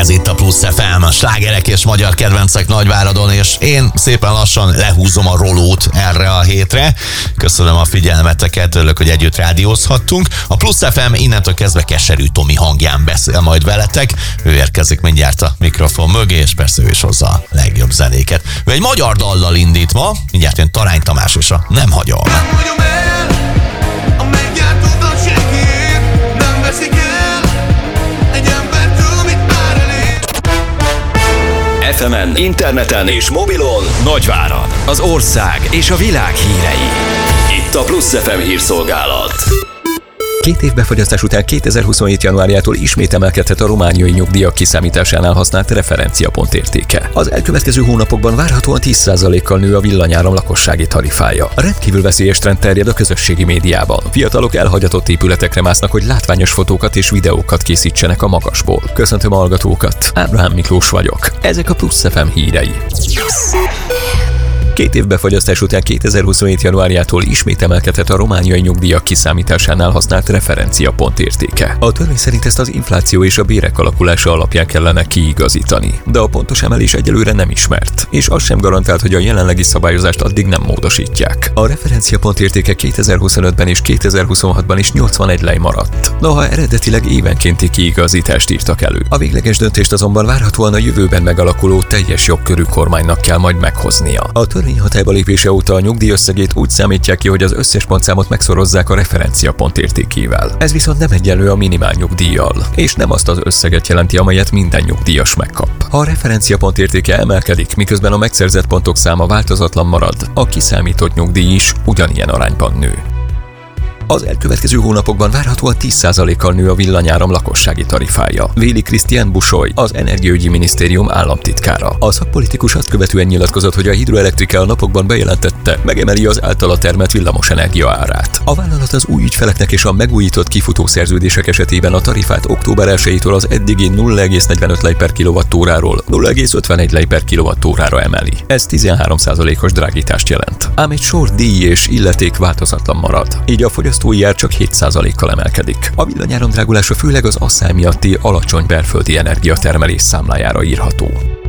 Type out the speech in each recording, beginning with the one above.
Ez itt a Plusz FM, a slágerek és magyar kedvencek Nagyváradon, és én szépen lassan lehúzom a rolót erre a hétre. Köszönöm a figyelmeteket, örülök, hogy együtt rádiózhattunk. A Plusz FM innentől kezdve Keserű Tomi hangján beszél majd veletek. Ő érkezik mindjárt a mikrofon mögé, és persze ő is hozza a legjobb zenéket. Ő egy magyar dallal indít ma, mindjárt jön Tarány Tamás és a Nem hagyom. Nem hagyom el a megjárt utat senkiért, nem veszik el egy embertől, mit már elég. FM-en, interneten és mobilon Nagyvárad, az ország és a világ hírei. Itt a Plusz FM hírszolgálat. 2 év befagyasztás után 2027. januárjától ismét emelkedhet a romániai nyugdíjak kiszámításánál használt referenciapont értéke. Az elkövetkező hónapokban várhatóan 10%-kal nő a villanyáram lakossági tarifája. A rendkívül veszélyes trend terjed a közösségi médiában. Fiatalok elhagyatott épületekre másznak, hogy látványos fotókat és videókat készítsenek a magasból. Köszöntöm a hallgatókat, Ábrahám Miklós vagyok. Ezek a Plusz FM hírei. 2 év befagyasztás után 2027. januárjától ismét emelkedhet a romániai nyugdíjak kiszámításánál használt referenciapont értéke. A törvény szerint ezt az infláció és a bérek alakulása alapján kellene kiigazítani, de a pontos emelés egyelőre nem ismert, és az sem garantált, hogy a jelenlegi szabályozást addig nem módosítják. A referenciapont értéke 2025-ben és 2026-ban is 81 lej maradt, noha eredetileg évenkénti kiigazítást írtak elő. A végleges döntést azonban várhatóan a jövőben megalakuló teljes jogkörű kormánynak kell majd meghoznia. A törvény hatályba lépése óta a nyugdíjösszegét úgy számítják ki, hogy az összes pontszámot megszorozzák a referenciapont értékével. Ez viszont nem egyenlő a minimál nyugdíjjal, és nem azt az összeget jelenti, amelyet minden nyugdíjas megkap. Ha a referenciapont értéke emelkedik, miközben a megszerzett pontok száma változatlan marad, a kiszámított nyugdíj is ugyanilyen arányban nő. Az elkövetkező hónapokban várhatóan 10%-kal nő a villanyáram lakossági tarifája. Véli Krisztián Busoly, az Energiaügyi Minisztérium államtitkára. A szakpolitikus azt követően nyilatkozott, hogy a Hidroelektrika a napokban bejelentette, megemeli az általa termelt villamosenergia árát. A vállalat az új ügyfeleknek és a megújított kifutó szerződések esetében a tarifát október 1-től az eddigi 0,45 lej per kilowattóráról 0,51 lej per kilowattórára emeli. Ez 13%-os drágítást jelent. Ám egy sor díj és illeték változatlan marad, így a fogyasztói ár csak 7%-kal emelkedik. A villanyáram drágulása főleg az asszály miatti alacsony belföldi energiatermelés számlájára írható.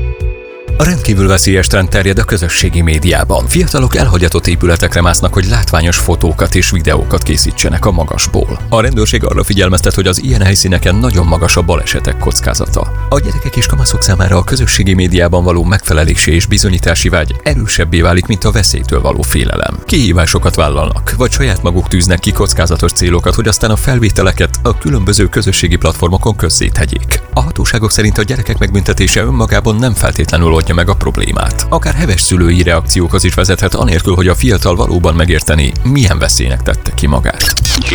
A rendkívül veszélyes trend terjed a közösségi médiában. Fiatalok elhagyatott épületekre másznak, hogy látványos fotókat és videókat készítsenek a magasból. A rendőrség arra figyelmeztet, hogy az ilyen helyszíneken nagyon magas a balesetek kockázata. A gyerekek és kamaszok számára a közösségi médiában való megfelelési és bizonyítási vágy erősebbé válik, mint a veszélytől való félelem. Kihívásokat vállalnak, vagy saját maguk tűznek ki kockázatos célokat, hogy aztán a felvételeket a különböző közösségi platformokon közzétegyék. A hatóságok szerint a gyerekek megbüntetése önmagában nem feltétlenül oldja meg a problémát. Akár heves szülői reakciókhoz is vezethet, anélkül, hogy a fiatal valóban megérteni, milyen veszélynek tette ki magát.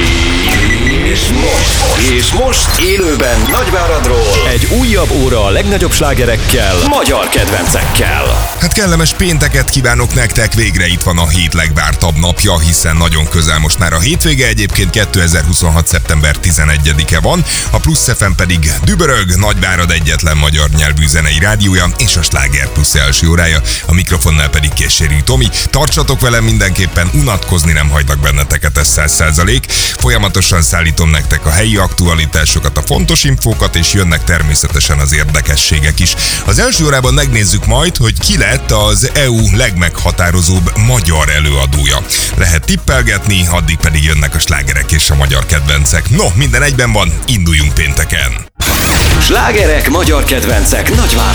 És most élőben Nagyváradról egy újabb óra a legnagyobb slágerekkel, magyar kedvencekkel. Hát kellemes pénteket kívánok nektek, végre itt van a hét legvártabb napja, hiszen nagyon közel most már a hétvége, egyébként 2026. szeptember 11-e van, a Plusz FM pedig dübörög, Nagyvárad egyetlen magyar nyelvű zenei rádiója és a Sláger Plusz első órája, a mikrofonnál pedig Keserű Tomi. Tartsatok velem mindenképpen, unatkozni nem hagynak benneteket, ez 100%. Folyamatosan szállítom nektek a helyi aktualitásokat, a fontos infókat, és jönnek természetesen az érdekességek is. Az első órában megnézzük majd, hogy ki lett az EU legmeghatározóbb magyar előadója. Lehet tippelgetni, addig pedig jönnek a slágerek és a magyar kedvencek. No, minden egyben van, induljunk pénteken! Slágerek, magyar kedvencek Nagyváradon.